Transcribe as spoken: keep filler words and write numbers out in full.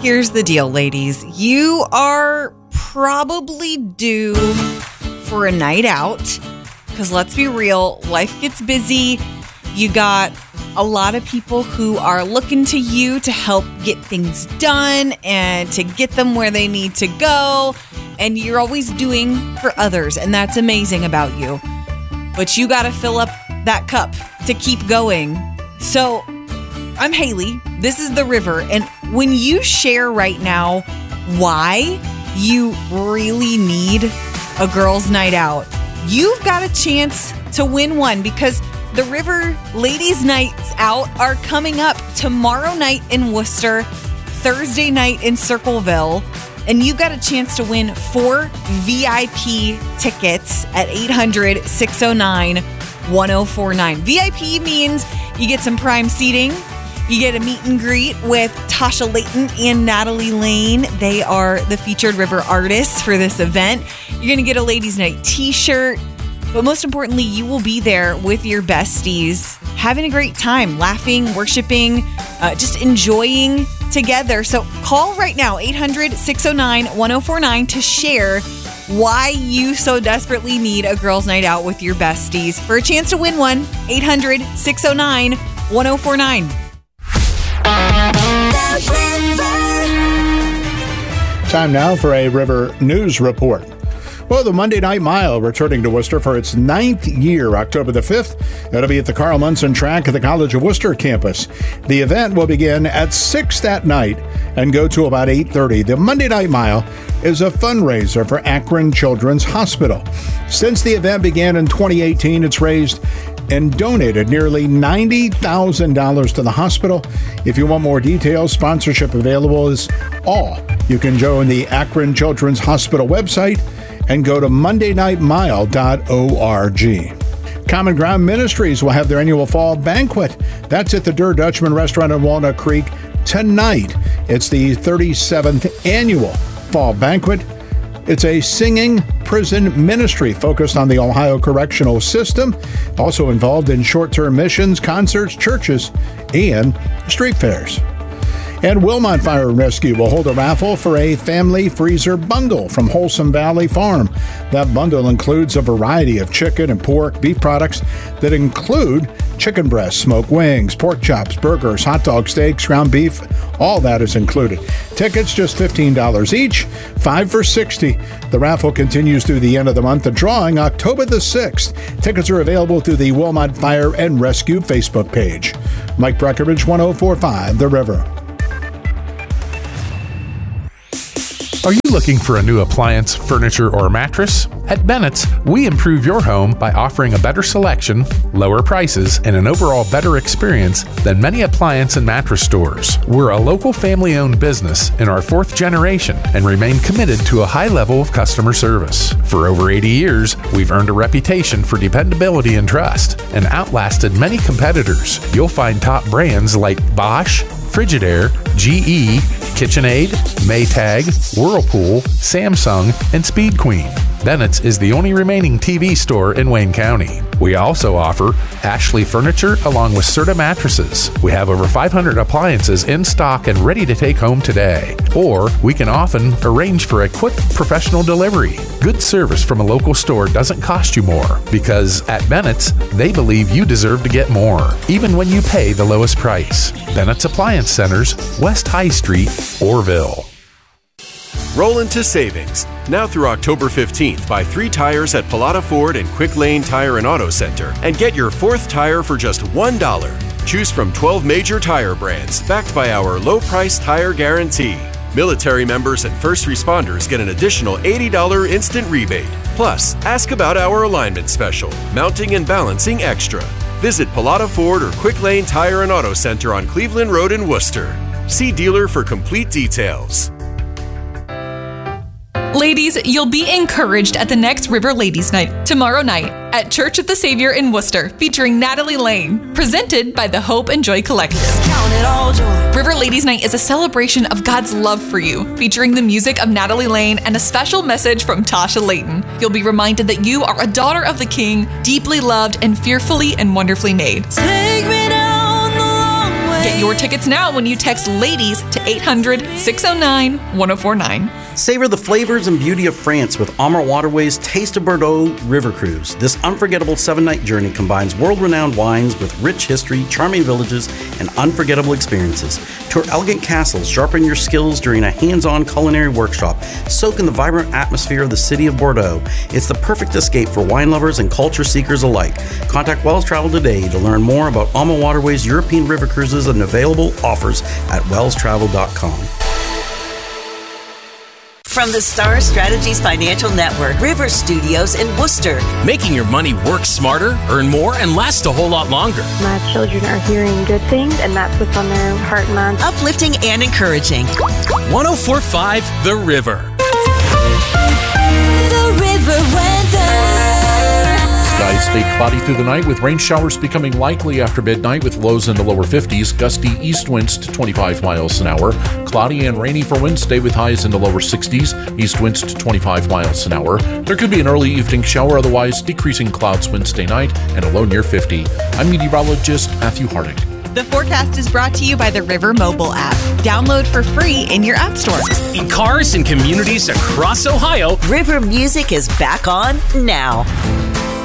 Here's the deal, ladies. You are probably due for a night out because let's be real, life gets busy. You got a lot of people who are looking to you to help get things done and to get them where they need to go. And you're always doing for others, and that's amazing about you. But you got to fill up that cup to keep going. So I'm Haley. This is The River. And when you share right now why you really need a girls' night out, you've got a chance to win one because The River Ladies' Nights Out are coming up tomorrow night in Worcester, Thursday night in Circleville, and you've got a chance to win four V I P tickets at eight hundred, six oh nine, one oh four nine. V I P means you get some prime seating. You get a meet and greet with Tasha Layton and Natalie Lane. They are the featured River artists for this event. You're going to get a Ladies' Night t-shirt. But most importantly, you will be there with your besties, having a great time, laughing, worshiping, uh, just enjoying together. So call right now, eight hundred, six oh nine, one oh four nine to share why you so desperately need a girls' night out with your besties. For a chance to win one, eight hundred, six oh nine, one oh four nine. Time now for a River News Report. Well, the Monday Night Mile returning to Worcester for its ninth year, October the fifth. It'll be at the Carl Munson track at the College of Worcester campus. The event will begin at six that night and go to about eight thirty. The Monday Night Mile is a fundraiser for Akron Children's Hospital. Since the event began in twenty eighteen, it's raised and donated nearly ninety thousand dollars to the hospital. If you want more details, sponsorship available is all. You can join the Akron Children's Hospital website and go to monday night mile dot org. Common Ground Ministries will have their annual fall banquet. That's at the Der Dutchman Restaurant in Walnut Creek tonight. It's the thirty-seventh annual fall banquet. It's a singing prison ministry focused on the Ohio correctional system, also involved in short-term missions, concerts, churches, and street fairs. And Wilmot Fire and Rescue will hold a raffle for a family freezer bundle from Wholesome Valley Farm. That bundle includes a variety of chicken and pork, beef products that include chicken breasts, smoked wings, pork chops, burgers, hot dog steaks, ground beef. All that is included. Tickets just fifteen dollars each, five for sixty dollars. The raffle continues through the end of the month. The drawing, October the sixth. Tickets are available through the Wilmot Fire and Rescue Facebook page. Mike Breckenridge, one oh four point five, The River. Are you looking for a new appliance, furniture, or mattress? At Bennett's, we improve your home by offering a better selection, lower prices, and an overall better experience than many appliance and mattress stores. We're a local family-owned business in our fourth generation and remain committed to a high level of customer service. For over eighty years, we've earned a reputation for dependability and trust and outlasted many competitors. You'll find top brands like Bosch, Frigidaire, G E, KitchenAid, Maytag, Whirlpool, Samsung, and Speed Queen. Bennett's is the only remaining T V store in Wayne County. We also offer Ashley Furniture along with Serta Mattresses. We have over five hundred appliances in stock and ready to take home today. Or we can often arrange for a quick professional delivery. Good service from a local store doesn't cost you more because at Bennett's, they believe you deserve to get more, even when you pay the lowest price. Bennett's Appliance Centers, West High Street, Orville. Roll into savings. Now through October fifteenth, buy three tires at Pilata Ford and Quick Lane Tire and Auto Center and get your fourth tire for just one dollar. Choose from twelve major tire brands backed by our low-price tire guarantee. Military members and first responders get an additional eighty dollars instant rebate. Plus, ask about our alignment special, mounting and balancing extra. Visit Pilata Ford or Quick Lane Tire and Auto Center on Cleveland Road in Worcester. See dealer for complete details. Ladies, you'll be encouraged at the next River Ladies Night, tomorrow night, at Church of the Savior in Worcester, featuring Natalie Lane, presented by the Hope and Joy Collective. River Ladies Night is a celebration of God's love for you, featuring the music of Natalie Lane and a special message from Tasha Layton. You'll be reminded that you are a daughter of the King, deeply loved and fearfully and wonderfully made. Take me down the long way. Get your tickets now when you text LADIES to eight hundred, six oh nine, one oh four nine. Savor the flavors and beauty of France with Amar Waterways Taste of Bordeaux River Cruise. This unforgettable seven-night journey combines world-renowned wines with rich history, charming villages, and unforgettable experiences. Tour elegant castles, sharpen your skills during a hands-on culinary workshop, soak in the vibrant atmosphere of the city of Bordeaux. It's the perfect escape for wine lovers and culture seekers alike. Contact Wells Travel today to learn more about Amar Waterways European River Cruises and available offers at wells travel dot com. From the Star Strategies Financial Network, River Studios in Worcester. Making your money work smarter, earn more, and last a whole lot longer. My children are hearing good things, and that's what's on their heart and mind. Uplifting and encouraging. one oh four point five The River. The River weather. Skies stay cloudy through the night with rain showers becoming likely after midnight with lows in the lower fifties, gusty east winds to twenty-five miles an hour. Cloudy and rainy for Wednesday with highs in the lower sixties, east winds to twenty-five miles an hour. There could be an early evening shower, otherwise decreasing clouds Wednesday night and a low near fifty. I'm meteorologist Matthew Harding. The forecast is brought to you by the River mobile app. Download for free in your app store. In cars and communities across Ohio, River music is back on now.